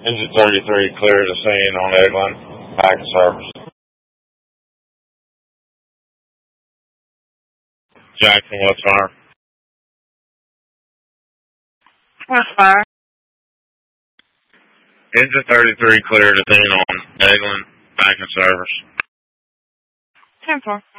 Engine 33 clear to scene on Eglin. Back in service. Jackson, what's fire? What's fire? Engine 33 clear to scene on Eglin. Back in service. 10-4.